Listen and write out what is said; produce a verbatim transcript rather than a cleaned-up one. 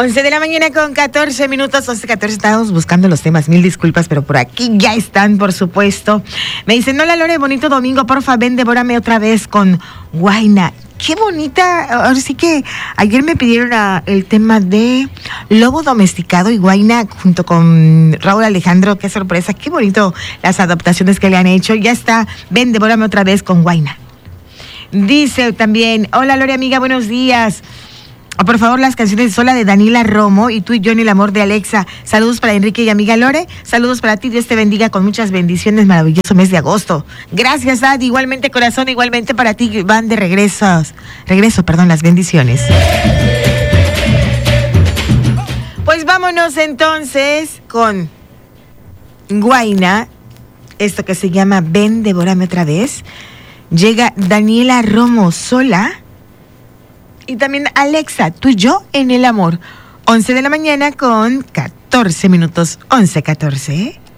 once de la mañana con catorce minutos, once catorce, estábamos buscando los temas, mil disculpas, pero por aquí ya están, por supuesto. Me dicen, hola Lore, bonito domingo, porfa, ven, devórame otra vez con Huayna. Qué bonita, ahora sí que ayer me pidieron a, el tema de lobo domesticado y Huayna junto con Raúl Alejandro, qué sorpresa, qué bonito las adaptaciones que le han hecho. Ya está, ven, devórame otra vez con Huayna. Dice también, hola Lore, amiga, buenos días. Oh, por favor, las canciones de Sola de Daniela Romo y Tú y yo en el amor de Alexa. Saludos para Enrique y amiga Lore. Saludos para ti. Dios te bendiga con muchas bendiciones. Maravilloso mes de agosto. Gracias, Ad. Igualmente, corazón. Igualmente para ti. Van de regresos. Regreso, perdón, las bendiciones. Pues vámonos entonces con Huayna. Esto que se llama Ven, devórame otra vez. Llega Daniela Romo, Sola. Y también Alexa, Tú y yo en el amor. once de la mañana con catorce minutos. once catorce.